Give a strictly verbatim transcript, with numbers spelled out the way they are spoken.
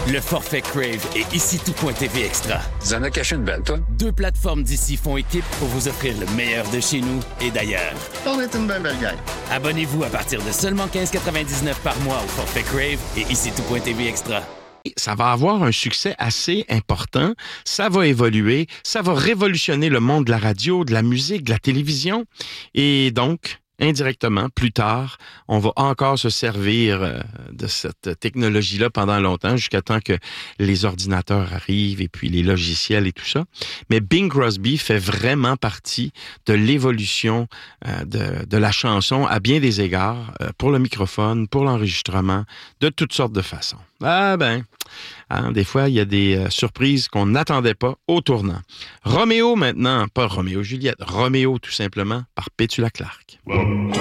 Le forfait Crave et ici tout.tv Extra. Tu en as caché une belle, toi? Deux plateformes d'ici font équipe pour vous offrir le meilleur de chez nous et d'ailleurs. On est une belle belle gang. Abonnez-vous à partir de seulement quinze quatre-vingt-dix-neuf par mois au forfait Crave et ici tout.tv Extra. Ça va avoir un succès assez important. Ça va évoluer. Ça va révolutionner le monde de la radio, de la musique, de la télévision. Et donc, indirectement, plus tard, on va encore se servir euh, de cette technologie-là pendant longtemps, jusqu'à temps que les ordinateurs arrivent et puis les logiciels et tout ça. Mais Bing Crosby fait vraiment partie de l'évolution euh, de, de la chanson à bien des égards, euh, pour le microphone, pour l'enregistrement, de toutes sortes de façons. Ah ben, hein, des fois, il y a des euh, surprises qu'on n'attendait pas au tournant. Roméo maintenant, pas Roméo Juliette, Roméo tout simplement, par Petula Clark.